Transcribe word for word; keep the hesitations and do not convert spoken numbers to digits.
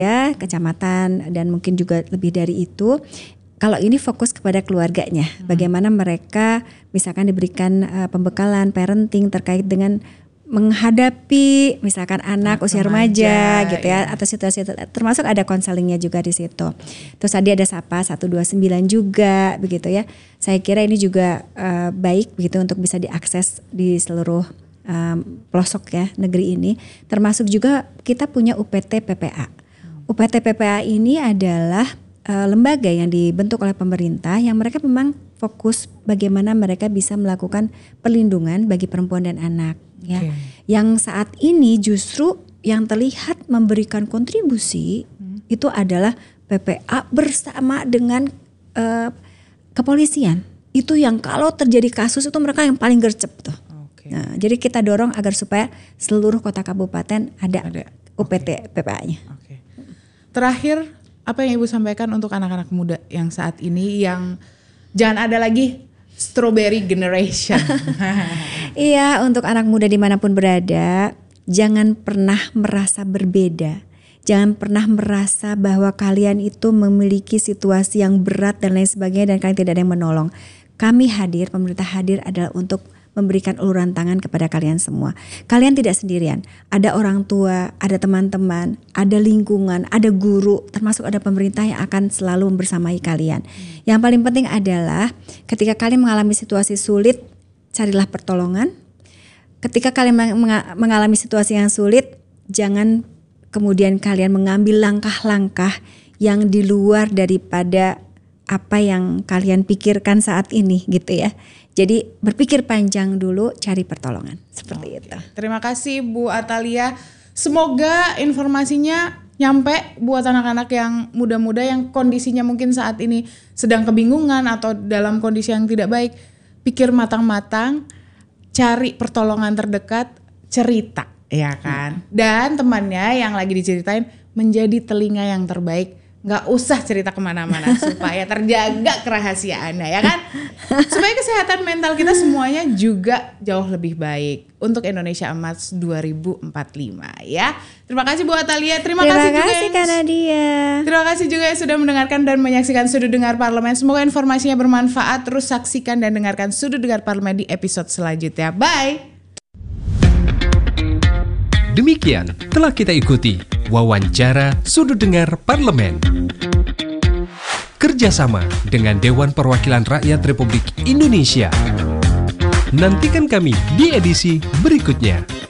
ya, kecamatan dan mungkin juga lebih dari itu. Kalau ini fokus kepada keluarganya, hmm. bagaimana mereka misalkan diberikan uh, pembekalan parenting terkait dengan menghadapi misalkan anak, anak usia remaja, remaja gitu ya, ya atau situasi termasuk ada konselingnya juga di situ. Terus tadi ada Sapa satu dua sembilan juga begitu ya. Saya kira ini juga uh, baik begitu untuk bisa diakses di seluruh um, pelosok ya negeri ini. Termasuk juga kita punya U P T P P A. U P T P P A ini adalah uh, lembaga yang dibentuk oleh pemerintah yang mereka memang fokus bagaimana mereka bisa melakukan perlindungan bagi perempuan dan anak. Ya, okay. Yang saat ini justru yang terlihat memberikan kontribusi hmm. itu adalah P P A bersama dengan uh, kepolisian. Itu yang kalau terjadi kasus itu mereka yang paling gercep tuh. Okay. Nah, jadi kita dorong agar supaya seluruh kota kabupaten ada, ada. U P T okay. P P A-nya. Okay. Terakhir, apa yang Ibu sampaikan untuk anak-anak muda yang saat ini yang jangan ada lagi strawberry generation. Iya, untuk anak muda dimanapun berada, jangan pernah merasa berbeda. Jangan pernah merasa bahwa kalian itu memiliki situasi yang berat dan lain sebagainya dan kalian tidak ada yang menolong. Kami hadir, pemerintah hadir adalah untuk memberikan uluran tangan kepada kalian semua. Kalian tidak sendirian. Ada orang tua, ada teman-teman, ada lingkungan, ada guru, termasuk ada pemerintah yang akan selalu membersamai kalian. Hmm. Yang paling penting adalah ketika kalian mengalami situasi sulit, carilah pertolongan. Ketika kalian mengalami situasi yang sulit, jangan kemudian kalian mengambil langkah-langkah yang di luar daripada apa yang kalian pikirkan saat ini gitu ya. Jadi berpikir panjang dulu, cari pertolongan seperti Oke. itu. Terima kasih Bu Atalia. Semoga informasinya nyampe buat anak-anak yang muda-muda yang kondisinya mungkin saat ini sedang kebingungan atau dalam kondisi yang tidak baik. Pikir matang-matang, cari pertolongan terdekat, cerita, ya kan. Hmm. Dan temannya yang lagi diceritain menjadi telinga yang terbaik. Gak usah cerita kemana-mana supaya terjaga kerahasiaannya, ya kan? Supaya kesehatan mental kita semuanya juga jauh lebih baik untuk Indonesia Emas dua ribu empat puluh lima ya. Terima kasih Bu Atalia. Terima, Terima kasih, kasih juga Kak Nadia. Terima kasih juga yang sudah mendengarkan dan menyaksikan Sudut Dengar Parlemen. Semoga informasinya bermanfaat. Terus saksikan dan dengarkan Sudut Dengar Parlemen di episode selanjutnya. Bye. Demikian telah kita ikuti wawancara Sudut Dengar Parlemen. Kerjasama dengan Dewan Perwakilan Rakyat Republik Indonesia. Nantikan kami di edisi berikutnya.